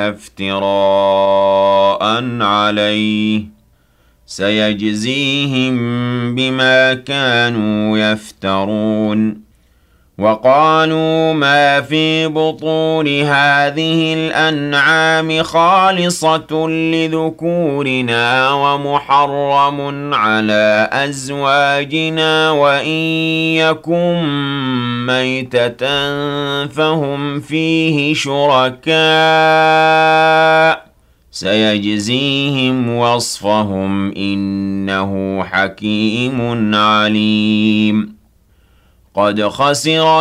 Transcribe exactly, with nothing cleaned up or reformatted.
افتراء عليه سيجزيهم بما كانوا يفترون وقالوا ما في بطون هذه الأنعام خالصة لذكورنا ومحرم على أزواجنا وإن يكن ميتة فهم فيه شركاء سيجزيهم وصفهم إنه حكيم عليم قد خسر